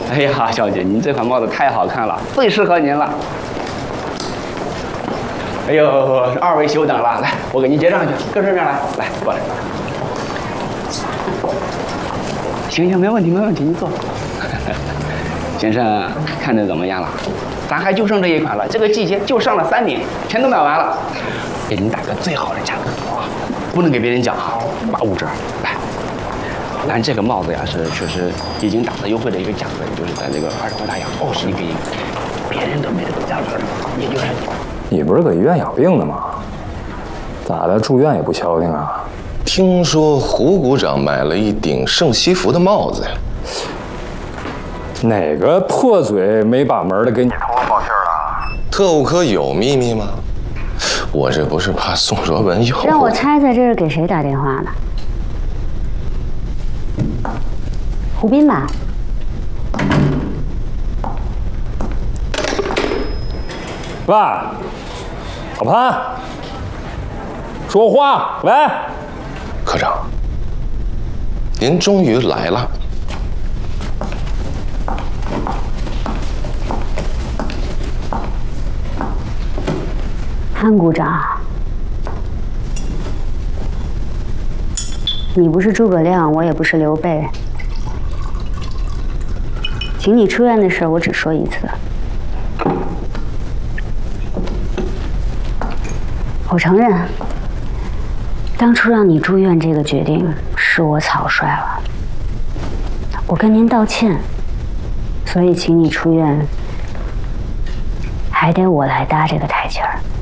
哎呀，小姐，您这款帽子太好看了，最适合您了。哎呦，二位久等了，来，我给您结账去，跟顺便来，来过来。行，没问题，您坐。先生，看着怎么样了？咱还就剩这一款了，这个季节就剩了3顶，全都卖完了，给您打个最好的价格，不能给别人讲啊，85折。来，咱这个帽子呀是确实已经打了优惠的一个价格，也就是在那个20块大洋。你给别人都没这个价格，也就是。 你不是搁医院养病的吗？咋的，住院也不消停啊？ 听说胡股长买了一顶圣西服的帽子呀。 哪个破嘴没把门的给你偷了报信了？ 特务科有秘密吗？我这不是怕宋卓文又…… 让我猜猜，这是给谁打电话的？胡斌吧？ 喂，老潘，说话，喂， 科长，您终于来了。 潘股长，你不是诸葛亮，我也不是刘备，请你出院的事我只说一次。我承认，当初让你住院这个决定是我草率了，我跟您道歉，所以请你出院，还得我来搭这个台阶儿。